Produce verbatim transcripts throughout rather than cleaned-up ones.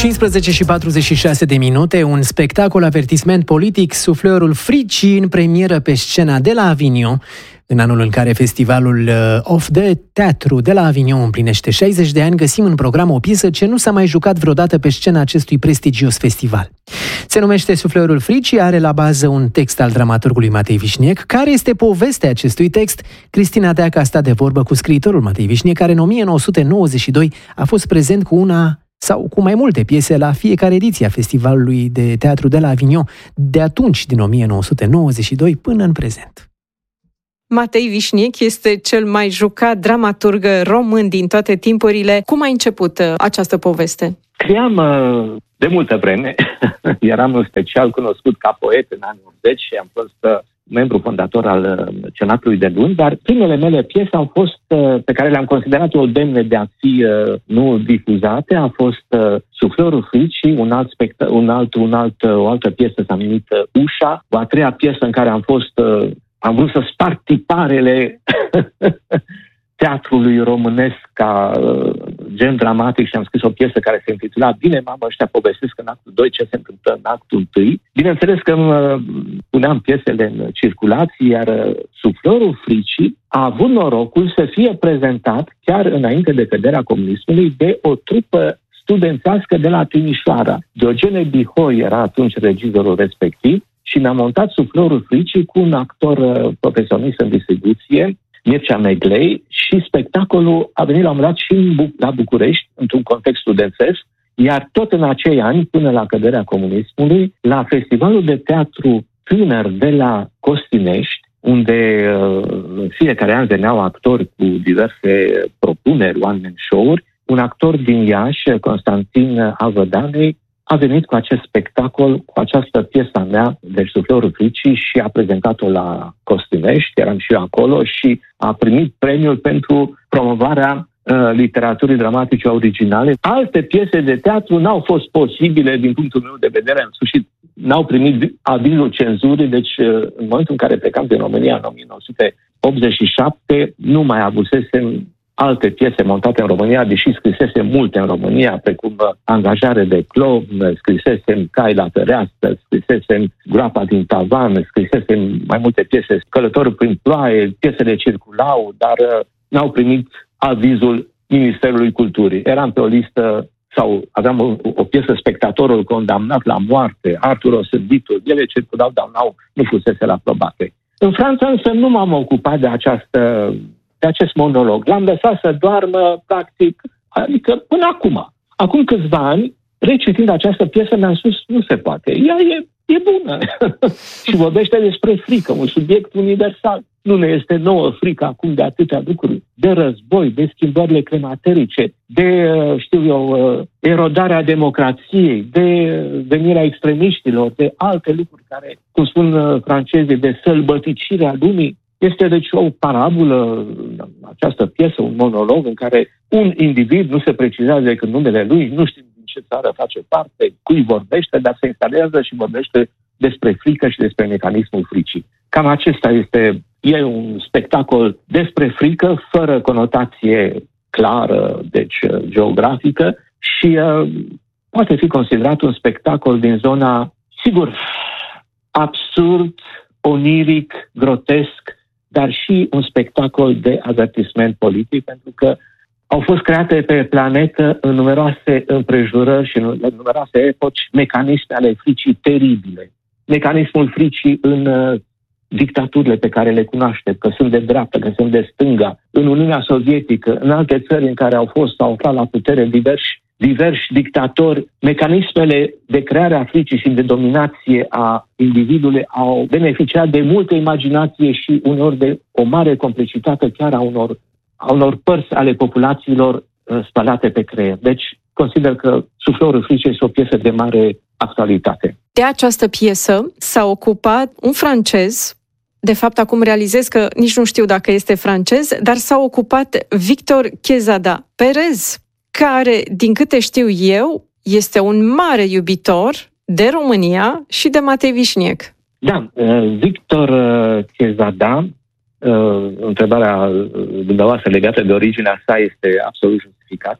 cincisprezece și patruzeci și șase de minute, un spectacol avertisment politic, Sufleurul fricii, în premieră pe scena de la Avignon, în anul în care festivalul of the Teatru de la Avignon împlinește șaizeci de ani, găsim în program o piesă ce nu s-a mai jucat vreodată pe scena acestui prestigios festival. Se numește Sufleurul fricii, are la bază un text al dramaturgului Matei Vișniec. Care este povestea acestui text? Cristina Deaca a stat de vorbă cu scriitorul Matei Vișniec, care în o mie nouă sute nouăzeci și doi a fost prezent cu una sau cu mai multe piese la fiecare ediție a Festivalului de Teatru de la Avignon, de atunci, din o mie nouă sute nouăzeci și doi până în prezent. Matei Vișniec este cel mai jucat dramaturg român din toate timpurile. Cum a început această poveste? Scriam de multă vreme. Eram în special cunoscut ca poet în anii optzeci și am fost membru fondator al Cenaclului de Luni, dar primele mele piese au fost, pe care le-am considerat o demne de a fi nu difuzate, a fost Sufleurul fricii, un alt spect- un alt, un alt, o altă piesă s-a numit Ușa, o a treia piesă în care am fost, am vrut să sparg tiparele teatrului românesc ca uh, gen dramatic și am scris o piesă care se intitula Bine, mamă, ăștia povestesc în actul doi ce se întâmplă în actul unu. Bineînțeles că uh, puneam piesele în circulație, iar uh, Sufleurul fricii a avut norocul să fie prezentat chiar înainte de căderea comunismului de o trupă studențească de la Timișoara. Diogene Bihoi era atunci regizorul respectiv și mi-a montat Sufleurul fricii cu un actor uh, profesionist în distribuție, Mircea Meglei, și spectacolul a venit la un moment dat și la București, într-un context studențesc, iar tot în acei ani, până la căderea comunismului, la Festivalul de Teatru Tânăr de la Costinești, unde în fiecare an veneau actori cu diverse propuneri, one-man show-uri, un actor din Iași, Constantin Avădanei, a venit cu acest spectacol, cu această piesă mea, deci Sufleurul fricii, și a prezentat-o la Costinești, eram și eu acolo, și a primit premiul pentru promovarea uh, literaturii dramatice originale. Alte piese de teatru n-au fost posibile din punctul meu de vedere, în sfârșit n-au primit avizul cenzurii, deci uh, în momentul în care plecam din România în o mie nouă sute optzeci și șapte, nu mai avusesem alte piese montate în România, deși scrisesem multe în România, precum Angajare de clovn, scrisesem Cai la fereastră, scrisesem Groapa din tavan, scrisesem mai multe piese, Călătorul prin ploaie, piesele circulau, dar uh, n-au primit avizul Ministerului Culturii. Eram pe o listă, sau aveam o, o piesă Spectatorul condamnat la moarte, Artur Osânditul, ele circulau, dar n-au, nu fusese aprobate. În Franța însă nu m-am ocupat de această de acest monolog. L-am lăsat să doarmă, practic, adică până acum. Acum câțiva ani, recitind această piesă, mi-am spus, nu se poate. Ea e, e bună. Și vorbește despre frică, un subiect universal. Nu ne este nouă frică acum de atâtea lucruri. De război, de schimbările climaterice, de, știu eu, erodarea democrației, de venirea extremiștilor, de alte lucruri care, cum spun francezii, de sălbăticirea lumii. Este deci o parabolă, această piesă, un monolog în care un individ, nu se precizează decât numele lui, nu știm din ce țară face parte, cui vorbește, dar se instalează și vorbește despre frică și despre mecanismul fricii. Cam acesta este, e un spectacol despre frică, fără conotație clară, deci geografică, și uh, poate fi considerat un spectacol din zona, sigur, absurd, oniric, grotesc, dar și un spectacol de avertisment politic, pentru că au fost create pe planetă în numeroase împrejurări și în numeroase epoci mecanisme ale fricii teribile. Mecanismul fricii în uh, dictaturile pe care le cunoaștem, că sunt de dreapta, că sunt de stânga, în Uniunea Sovietică, în alte țări în care au fost sau aflat la putere diversi diversi dictatori, mecanismele de creare a fricii și de dominație a individului au beneficiat de multă imaginație și uneori de o mare complicitate chiar a unor, a unor părți ale populațiilor uh, spălate pe creier. Deci, consider că Sufleurul fricii este o piesă de mare actualitate. De această piesă s-a ocupat un francez, de fapt acum realizez că nici nu știu dacă este francez, dar s-a ocupat Victor Quezada Perez, care, din câte știu eu, este un mare iubitor de România și de Matei Vișniec. Da, Victor Quezada, întrebarea dumneavoastră legată de originea sa este absolut justificată.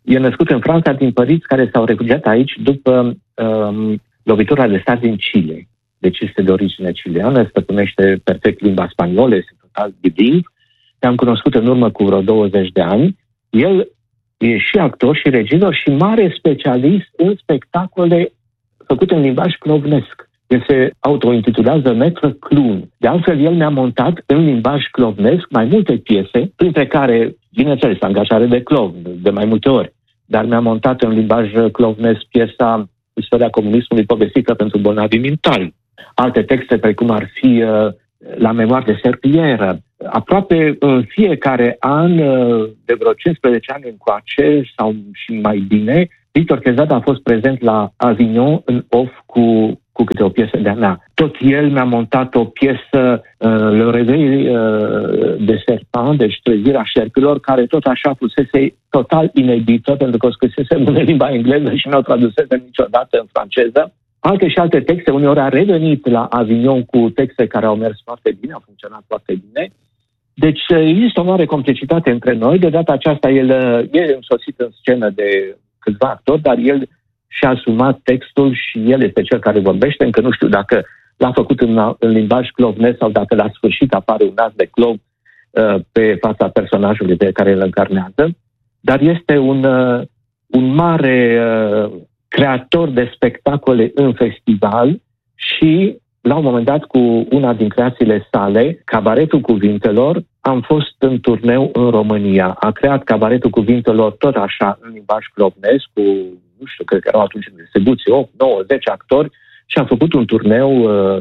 e născut în Franța din părinți care s-au refugiat aici după um, lovitura de stat din Chile. Deci este de origine chileană, stăpânește perfect limba spaniolă, este total bilingv. Te-am cunoscut în urmă cu vreo douăzeci de ani. El e și actor și regizor și mare specialist în spectacole făcute în limbaj clovnesc. El se autointitulează Maître Clown. De altfel, el mi-a montat în limbaj clovnesc mai multe piese, printre care, bineînțeles, angajare de clown, de mai multe ori. Dar mi-a montat în limbaj clovnesc piesa Istoria comunismului povestită pentru bolnavi mentali. Alte texte, precum ar fi uh, La memoire de serpilieră. Aproape în fiecare an, uh, de vreo cincisprezece ani încoace, sau și mai bine, Victor Chezada a fost prezent la Avignon în off cu, cu câte o piesă de-a mea. Tot el mi-a montat o piesă, uh, Le Réveil uh, de Serpent, deci Trezirea șerpilor, care tot așa fusese total inedită, pentru că o scrisese în limba engleză și nu o tradusese niciodată în franceză. Alte și alte texte, uneori a revenit la Avignon cu texte care au mers foarte bine, au funcționat foarte bine. Deci există o mare complicitate între noi. De data aceasta el e însoțit în scenă de câțiva actori, dar el și-a asumat textul și el este cel care vorbește. Încă nu știu dacă l-a făcut în, în limbaj clovnesc sau dacă la sfârșit apare un as de clov uh, pe fața personajului pe care îl încarnează. Dar este un, uh, un mare uh, creator de spectacole în festival și, la un moment dat, cu una din creațiile sale, Cabaretul Cuvintelor, am fost în turneu în România. A creat Cabaretul Cuvintelor tot așa, în limbaj clovnesc, cu, nu știu, cred că erau atunci în distribuție, opt, nouă, zece actori și a făcut un turneu uh,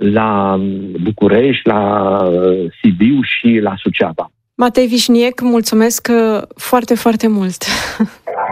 la București, la uh, Sibiu și la Suceava. Matei Vișniec, mulțumesc foarte, foarte mult!